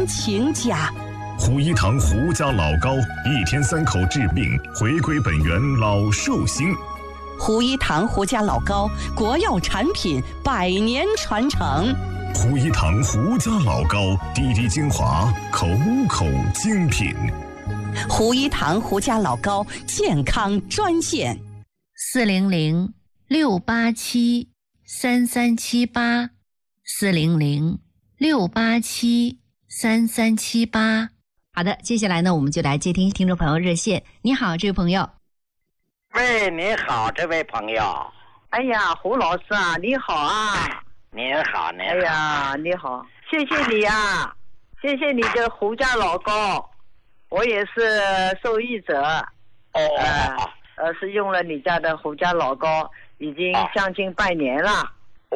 真情家。 胡一堂胡家老高，1天3口治病，回归本源老寿星。 胡一堂胡家老高，国药产品100年传承。 胡一堂胡家老高，滴滴精华，口口精品。 胡一堂胡家老高健康专线 ：400-687-3378，400-687-3378。好的，接下来呢，我们就来接听听众朋友热线。你好，这位朋友。 喂，你好，这位朋友。 哎呀，胡老师啊，你好啊！ 您好，您好。 哎呀，你好，谢谢你啊，谢谢你的胡家老高，我也是受益者。是用了你家的胡家老高，已经将近半年了。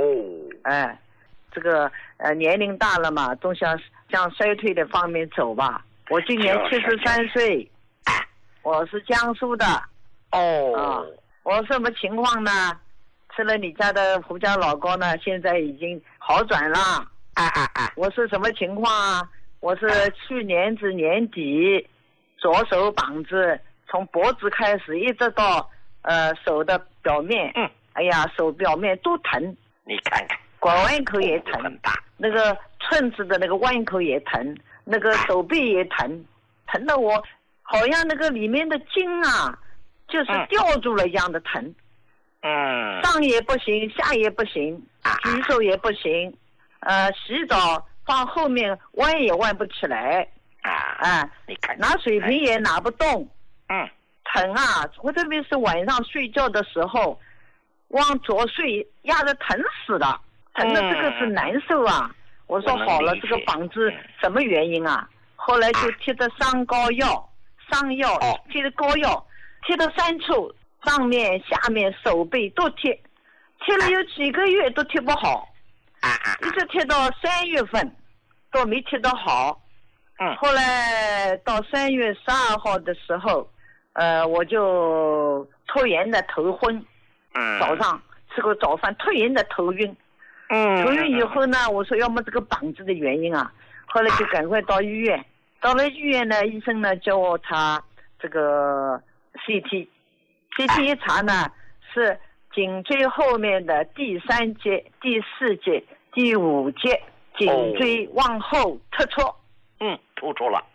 这个年龄大了嘛，都向衰退的方面走吧。我今年73岁，我是江苏的。我什么情况呢？吃了你家的胡家老高呢，现在已经好转了。我是什么情况啊？我是去年子年底，左手膀子从脖子开始一直到手的表面，哎呀，手表面都疼。 你看看， 拐弯口也疼，那个寸子的那个弯口也疼，那个手臂也疼，疼得我好像那个里面的筋啊，就是吊住了一样的疼。上也不行，下也不行，举手也不行，洗澡放后面弯也弯不起来。 你看， 拿水瓶也拿不动。疼啊！我特别是晚上睡觉的时候，往左睡压得疼死了，疼的这个是难受啊。我说好了，这个膀子什么原因啊？后来就贴的伤药，贴的膏药，贴的3处，上面下面手背都贴了有几个月都贴不好，一直贴到3月份都没贴得好。后来到3月12号的时候，我就突然的头昏，早上吃个早饭突然的头晕，头晕以后呢，我说要么这个膀子的原因啊，后来就赶快到医院，到了医院呢，医生呢叫我查这个 CT 一查呢是颈椎后面的第3节、第4节、第5节颈椎往后突出。 突出了。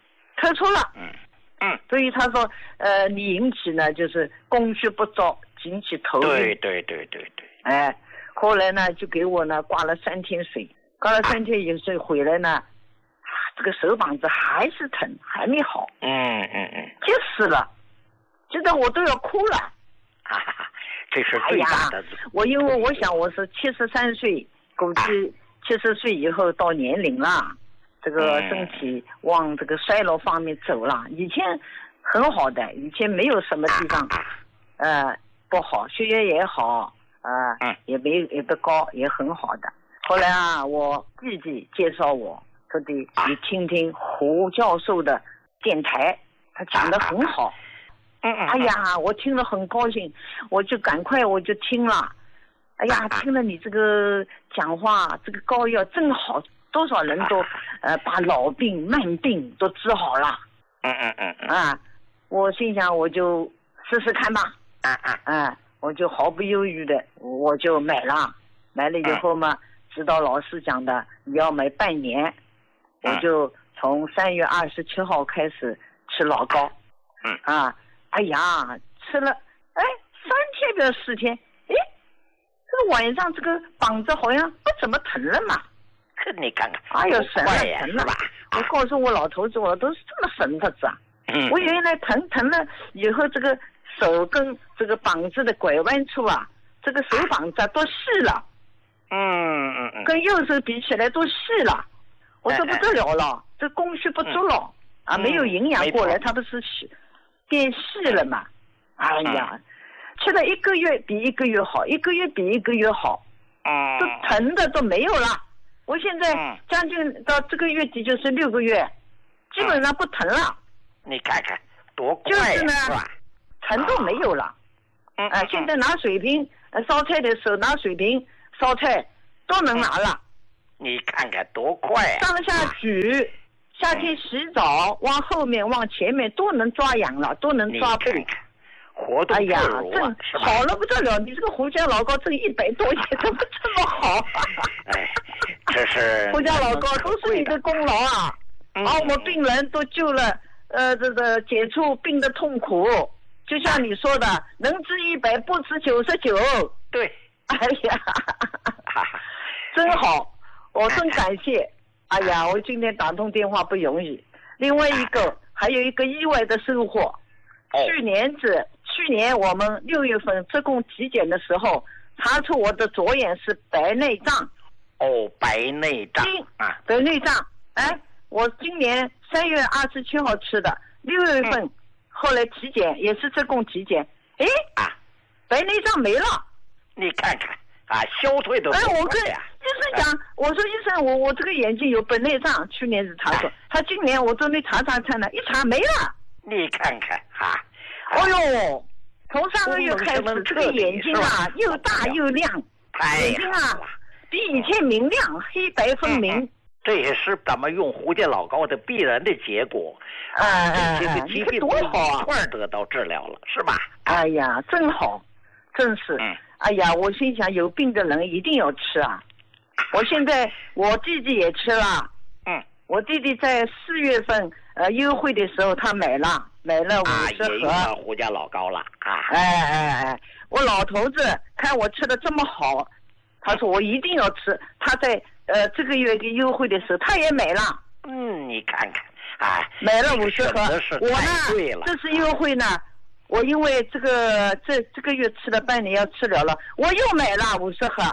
所以他说你引起呢就是供血不足，引起头晕。对。后来呢就给我呢挂了3天水，挂了3天饮水回来呢，这个手膀子还是疼，还没好。急死了，觉得我都要哭了。 这是最大的。 因为我想我是73岁，估计70岁以后到年龄了，这个身体往这个衰老方面走了。以前很好的，以前没有什么地方不好，血压也好，也不高，也很好的。后来啊，我弟弟介绍我说的，你听听胡教授的电台，他讲得很好。哎呀，我听了很高兴，我就赶快听了。哎呀，听了你这个讲话，这个膏药真好，多少人都把老病慢病都治好了。我心想我就试试看吧。我就毫不犹豫的我就买了以后嘛，指导老师讲的你要买半年，我就从3月27号开始吃老膏。哎呀，吃了3天不要4天，这个晚上这个膀子好像不怎么疼了嘛。 你看看， 哎呦，神了！我告诉我老头子，我都是这么神的子啊。我原来疼了以后，这个手跟这个膀子的拐弯处啊，这个手膀子都细了。跟右手比起来都细了。我说不得了了，这供血不足了没有营养过来，它不是变细了嘛。哎呀，吃了1个月比1个月好，1个月比1个月好，都疼的都没有了。我现在将近到这个月底就是6个月，基本上不疼了。 你看看多快呀， 就是呢，疼都没有了。现在拿水瓶烧菜的时候，拿水瓶烧菜都能拿了。 你看看多快呀！ 上下举夏天洗澡往后面往前面都能抓痒了，都能抓背。 活动自如啊，是吧？ 好了不得了！你这个胡椒老膏挣100多钱，怎么这么好？ 哎，这是胡椒老膏都是你的功劳啊！把我们病人都救了，这个解除病的痛苦。就像你说的，能治100不治99。 对。 哎呀，真好，我真感谢。哎呀，我今天打通电话不容易。另外一个，还有一个意外的收获。去年我们6月份自贡体检的时候，查出我的左眼是白内障。 白内障啊， 白内障。哎，我今年3月27号吃的，6月份后来体检也是自贡体检，哎白内障没了。 你看看啊，消退的。 我跟医生讲，我说医生，我这个眼睛有白内障，去年是查出，他今年我准备查看了，一查没了。 你看看啊。 哎呦，从上个月开始，这个眼睛啊又大又亮，眼睛啊比以前明亮，黑白分明。 这也是咱们用胡椒老膏的必然的结果。这个疾病多好啊， 一块得到治疗了，是吧？ 哎呀，真好，真是。哎呀，我心想有病的人一定要吃啊。我现在我弟弟也吃了。我弟弟在4月份优惠的时候他买了50盒胡椒老膏了啊！ 我老头子看我吃的这么好，他说我一定要吃。他在这个月的优惠的时候他也买了。 你看看啊， 买了50盒。我呢，这次优惠呢，我因为这个月吃了半年要吃了了，我又买了50盒。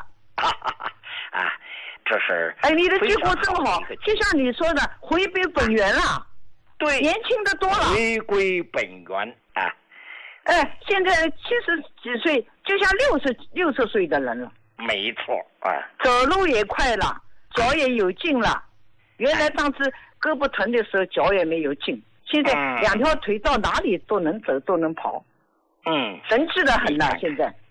这是你的结果真好，就像你说的，回归本源了。 对， 年轻的多了。 回归本源啊！ 现在70几岁，就像60岁的人了。 没错啊。 走路也快了，脚也有劲了。原来当时胳膊疼的时候脚也没有劲，现在2条腿到哪里都能走都能跑。神气的很了，现在。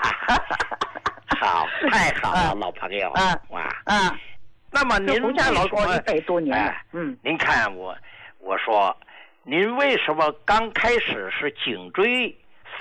好，太好了，老朋友那么您胡椒老膏100多年了。 您看我说，您为什么刚开始是颈椎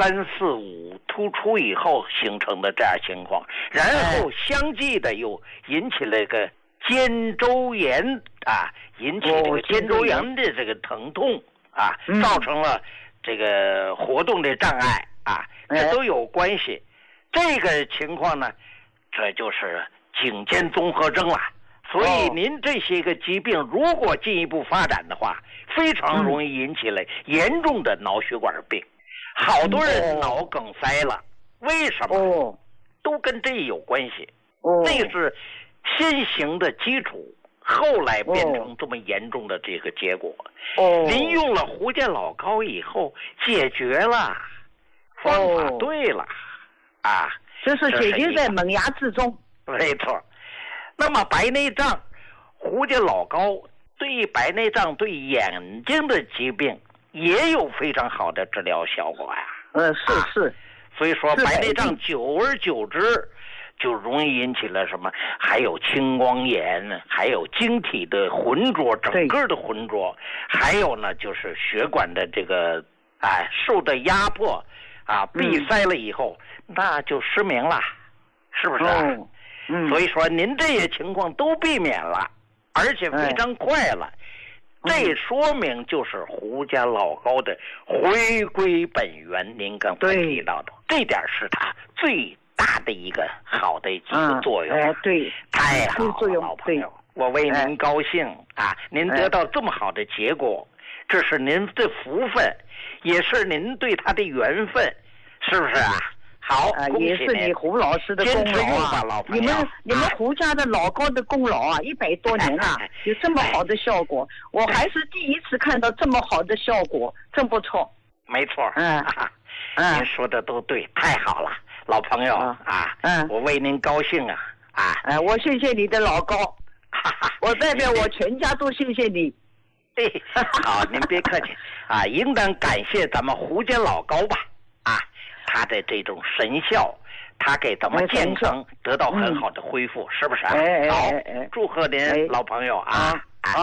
3、4、5突出以后形成的这样情况，然后相继的又引起了个肩周炎引起这个肩周炎的这个疼痛造成了这个活动的障碍这都有关系。这个情况呢，这就是颈肩综合征了。所以您这些个疾病如果进一步发展的话，非常容易引起了严重的脑血管病。好多人脑梗塞了，为什么？都跟这有关系。那是先行的基础，后来变成这么严重的这个结果。您用了胡椒老膏以后解决了，方法对了这是解决在萌芽之中。 没错。那么白内障，胡椒老膏对白内障对眼睛的疾病也有非常好的治疗效果呀。 是。 所以说白内障久而久之就容易引起了什么？还有青光眼，还有晶体的浑浊，整个的浑浊，还有呢就是血管的这个受的压迫闭塞了以后，那就失明了，是不是？所以说您这些情况都避免了，而且非常快了。这说明就是胡椒老膏的回归本源。您刚才提到的这点是它最大的一个好的一个作用。 对， 太好了，老朋友，我为您高兴您得到这么好的结果，这是您的福分，也是您对他的缘分，是不是好， 也是你胡老师的功劳你们胡家的老膏的功劳100多年了，有这么好的效果，我还是第一次看到这么好的效果，真不错。 没错。您说的都对，太好了，老朋友我为您高兴我谢谢你的老膏，我代表我全家都谢谢你。 好，您别客气应当感谢咱们胡椒老膏吧它的这种神效，它给咱们健康得到很好的恢复，是不是？好，祝贺您老朋友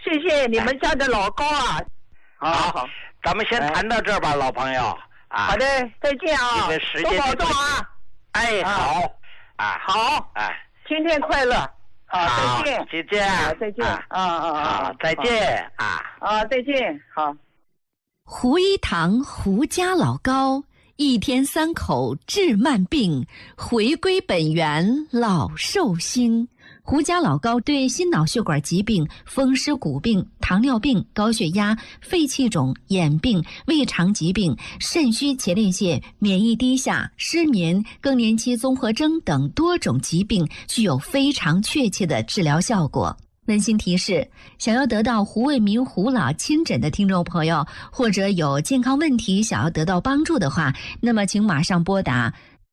谢谢你们家的老高啊。 好，咱们先谈到这儿吧，老朋友。 好的，再见啊！ 这个时间多保重啊！ 哎，好， 好，天天快乐。 好， 再见， 再见， 再见， 好，再见再见，好。 胡一堂胡家老高，一天3口治慢病，回归本源老寿星。胡家老高对心脑血管疾病、风湿骨病、糖尿病、高血压、肺气肿、眼病、胃肠疾病、肾虚前列腺、免疫低下、失眠、更年期综合征等多种疾病具有非常确切的治疗效果。温馨提示：想要得到胡卫民胡老亲诊的听众朋友，或者有健康问题想要得到帮助的话，那么请马上拨打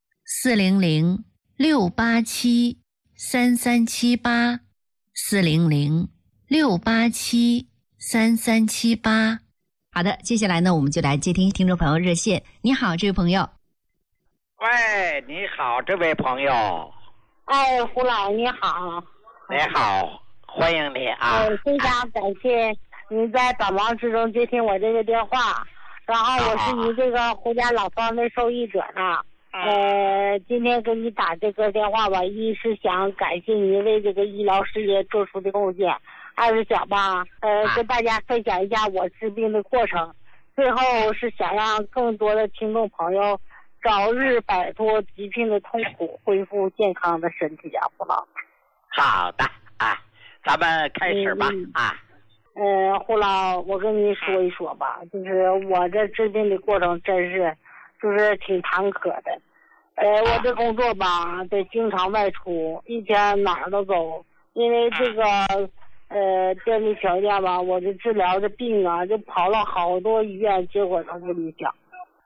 400-687-3378，400-687-3378。好的，接下来呢，我们就来接听听众朋友热线。你好，这位朋友。 喂，你好，这位朋友。 哎，胡老你好。 你好，欢迎你啊！ 非常感谢您在百忙之中接听我这个电话，然后我是您这个胡家老方的受益者呢。今天给你打这个电话吧，一是想感谢您为这个医疗事业做出的贡献，二是想吧，跟大家分享一下我治病的过程，最后是想让更多的听众朋友早日摆脱疾病的痛苦，恢复健康的身体啊，胡老。 好的咱们开始吧胡老，我跟您说一说吧，就是我这治病的过程真是就是挺坎坷的。我这工作吧得经常外出，一天哪儿都走，因为这个电力条件吧，我这治疗的病啊就跑了好多医院，结果都不理想。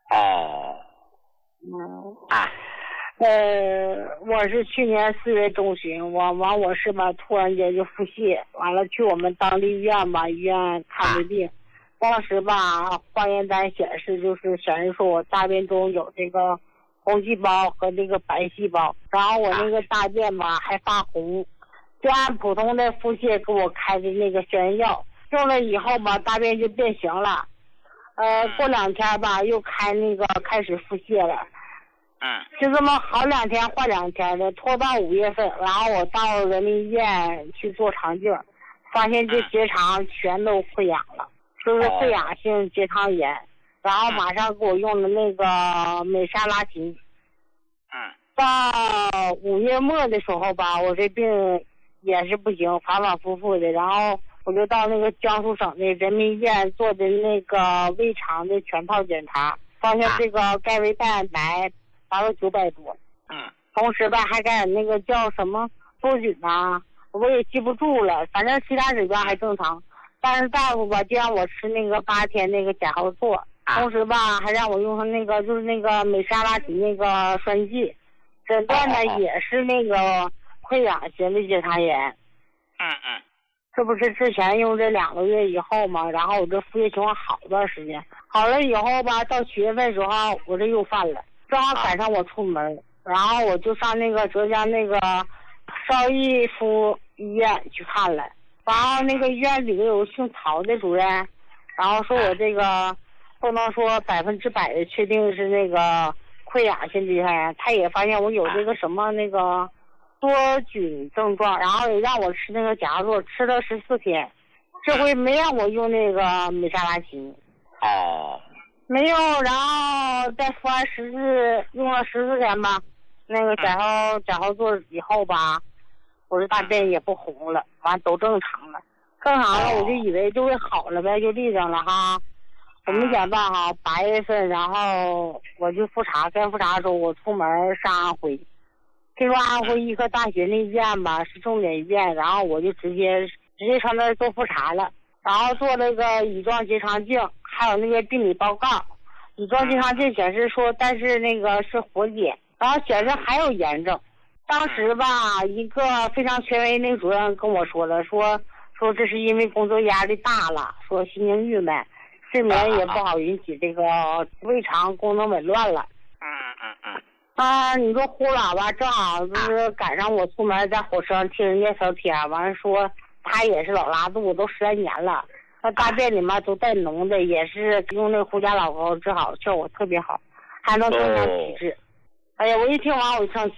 我是去年4月中旬，我是吧突然间就腹泻，完了去我们当地医院吧，医院看的病，当时吧化验单显示说我大便中有这个红细胞和这个白细胞，然后我那个大便吧还发红，就按普通的腹泻给我开的那个消炎药，用了以后吧大便就变形了，过2天吧又开始腹泻了。就这么好2天坏2天的，拖到5月份，然后我到人民医院去做肠镜，发现这结肠全都溃疡了，就是溃疡性结肠炎，然后马上给我用的那个美沙拉嗪。到5月末的时候吧，我这病也是不行，反反复复的，然后我就到那个江苏省的人民医院做的那个胃肠的全套检查，发现这个钙维蛋白达到900多，同时吧还感染那个叫什么多菌啊，我也记不住了，反正其他指标还正常，但是大夫吧就让我吃那个8天那个甲蒿唑，同时吧还让我用上那个就是那个美沙拉嗪那个栓剂，诊断呢也是那个溃疡型的结肠炎。这不是之前用这2个月以后嘛，然后我这腹泻情况好一段时间，好了以后吧到7月份时候我这又犯了，正好赶上我出门，然后我就上那个浙江那个邵逸夫医院去看了，然后那个医院里有姓曹的主任，然后说我这个不能说100%的确定是那个溃疡性结肠炎，他也发现我有这个什么那个多菌症状，然后也让我吃那个甲蒿唑，吃了14天，这回没让我用那个美沙拉嗪。没有，然后再服完用了14天吧，那个甲蒿唑以后吧，我这大便也不红了，完都正常了，我就以为就会好了呗，就立正了哈。我没想到哈，8月份，然后我就复查，该复查的时候我出门上安徽，听说安徽医科大学那医院吧是重点医院，然后我就直接上那儿做复查了，然后做那个乙状结肠镜，还有那个病理报告。乙状结肠镜显示说，但是那个是活检，然后显示还有炎症。当时吧，一个非常权威那个主任跟我说了，说这是因为工作压力大了，说心情郁闷，睡眠也不好，引起这个胃肠功能紊乱了。你说胡老吧，正好就是赶上我出门在火车上听人家聊天，完了说他也是老拉肚子，都10来年了。他大便里面都带脓的，也是用那胡家老膏治好，效果特别好，还能增强体质。哎呀，我一听完我就上